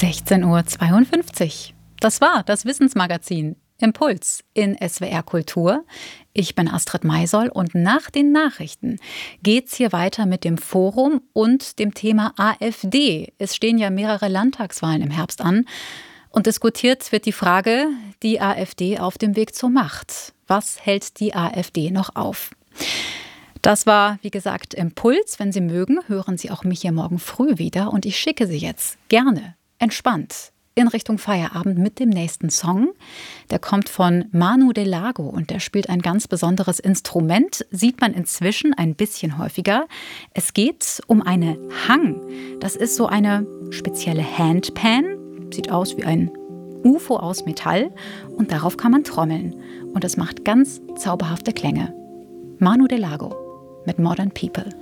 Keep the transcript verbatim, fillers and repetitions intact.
sechzehn Uhr zweiundfünfzig. Das war das Wissensmagazin Impuls in S W R Kultur. Ich bin Astrid Maisoll und nach den Nachrichten geht's hier weiter mit dem Forum und dem Thema AfD. Es stehen ja mehrere Landtagswahlen im Herbst an und diskutiert wird die Frage, die AfD auf dem Weg zur Macht. Was hält die AfD noch auf? Das war, wie gesagt, Impuls. Wenn Sie mögen, hören Sie auch mich hier morgen früh wieder und ich schicke Sie jetzt gerne entspannt in Richtung Feierabend mit dem nächsten Song. Der kommt von Manu de Lago und der spielt ein ganz besonderes Instrument, sieht man inzwischen ein bisschen häufiger. Es geht um eine Hang. Das ist so eine spezielle Handpan, sieht aus wie ein U F O aus Metall und darauf kann man trommeln. Und es macht ganz zauberhafte Klänge. Manu de Lago mit Modern People.